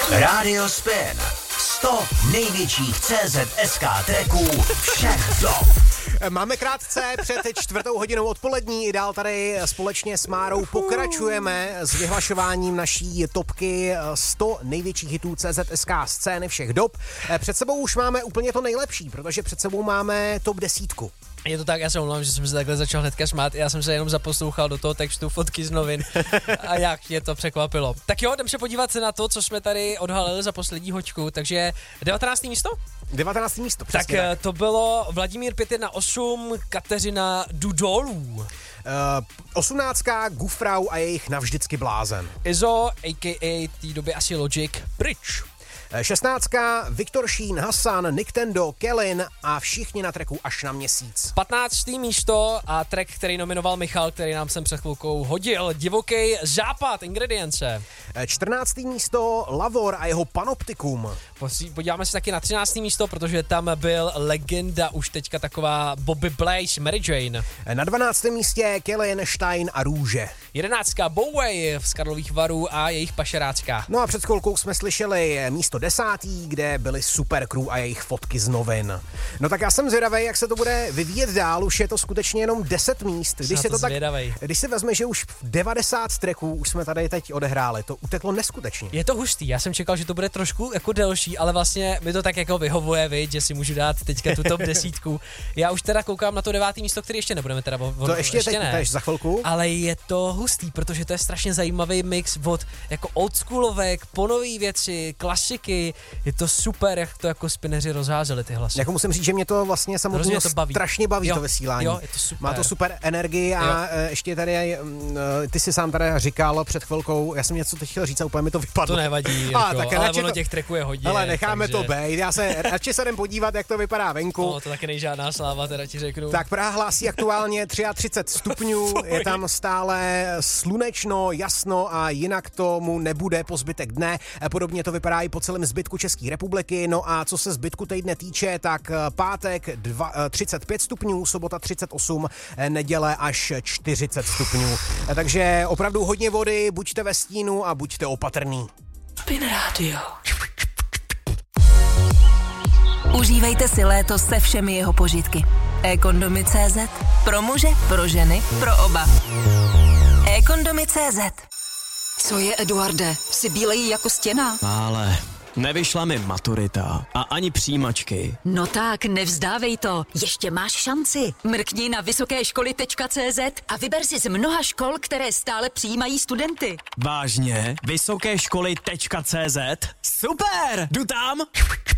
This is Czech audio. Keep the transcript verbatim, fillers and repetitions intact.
Radio Spin. sto největších C Z S K tracků všech dob. Máme krátce před čtvrtou hodinou odpolední. Dál tady společně s Márou pokračujeme s vyhlašováním naší topky sto největších hitů C Z S K scény všech dob. Před sebou už máme úplně to nejlepší, protože před sebou máme top desítku. Je to tak, já se omlouvám, že jsem se takhle začal hnedka smát, já jsem se jenom zaposlouchal do toho textu fotky z novin a jak mě to překvapilo. Tak jo, jdem se podívat na to, co jsme tady odhalili za poslední hoďku, takže devatenácté místo? devatenácté místo, přesně tak. Tak to bylo Vladimír pět jedna osm, Kateřina Dudolů. Uh, osmnáctka Gufrau a jejich Navždycky blázen. Izo, a k a té doby asi Logic, pryč. šestnáctka Viktor Šín, Hasan, Nintendo, Kellin a všichni na tracku Až na měsíc. patnácté místo a track, který nominoval Michal, který nám sem před chvilkou hodil, Divoký západ, Ingredience. čtrnácté místo Lavor a jeho Panoptikum. Podíváme se taky na třinácté místo, protože tam byl legenda už teďka taková Bobby Blaze, Mary Jane. Na dvanáctém místě Kellin, Stein a Růže. jedenáctka Boway z Karlových Varů a jejich Pašerácká. No a před chvilkou jsme slyšeli místo desátý, kde byly Super Crew a jejich fotky z novin. No tak já jsem zvědavej, jak se to bude vyvíjet dál, už je to skutečně jenom deset míst. Když se to tak, když si vezme, že už devadesát tracků už jsme tady teď odehráli, to uteklo neskutečně. Je to hustý, já jsem čekal, že to bude trošku jako delší, ale vlastně mi to tak jako vyhovuje, viď, že si můžu dát teďka tu top desítku. Já už teda koukám na to devátý místo, který ještě nebudeme teda vo, To ještě, ještě teď, ne. Tež za chvilku. Ale je to hustý, protože to je strašně zajímavý mix od jako oldsschoolovek, po nový věci, klasiky. Je to super, jak to jako spineři rozházeli ty hlasy. Jako musím říct, že mě to vlastně samotně to baví. strašně baví jo, to vysílání. Jo, je to super. Má to super energii a jo. ještě tady, ty si sám tady říkal před chvilkou, já jsem něco teď chtěl říct a úplně mi to vypadlo. To nevadí, Jirko, a, tak ale ono to, těch tracků je hodně. Ale necháme takže... to bejt, já se radši se jdem podívat, jak to vypadá venku. No, to taky není žádná sláva, teda ti řeknu. Tak Praha hlásí aktuálně třicet tři stupňů, je tam stále slunečno, jasno a jinak tomu nebude po zbytek dne. Podobně to vypadá i po celém zbytku České republiky. No a co se zbytku týdne týče, tak pátek dva, třicet pět stupňů, sobota třicet osm, neděle až čtyřicet stupňů. Takže opravdu hodně vody, buďte ve stínu a buďte opatrný. Spin Radio. Užívejte si léto se všemi jeho požitky. e-kondomy tečka cé zet. Pro muže, pro ženy, pro oba. e-kondomy tečka cé zet. Co je, Eduarde? Jsi bílej jako stěna? Ale nevyšla mi maturita a ani přijímačky. No tak, nevzdávej to. Ještě máš šanci. Mrkni na vysoké školy tečka cé zet a vyber si z mnoha škol, které stále přijímají studenty. Vážně? vysoké školy tečka cé zet? Super! Jdu tam!